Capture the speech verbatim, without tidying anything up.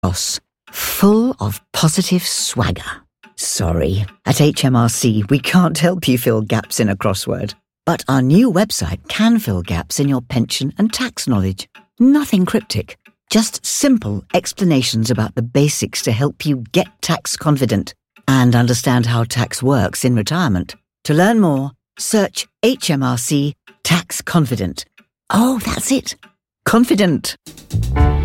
Cross, full of positive swagger. Sorry, at H M R C we can't help you fill gaps in a crossword. But our new website can fill gaps in your pension and tax knowledge. Nothing cryptic, just simple explanations about the basics to help you get tax confident and understand how tax works in retirement. To learn more, search H M R C Tax Confident. Oh, that's it. Confident.